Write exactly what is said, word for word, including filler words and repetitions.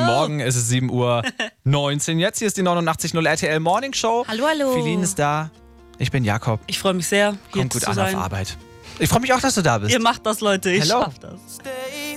Morgen, es ist sieben Uhr neunzehn. Jetzt hier ist die neunundachtzig Komma null R T L Morning Show. Hallo, hallo. Feline ist da. Ich bin Jakob. Ich freue mich sehr, hier Kommt gut zu an sein. auf Arbeit. Ich freue mich auch, dass du da bist. Ihr macht das, Leute. Ich Hello. schaff das.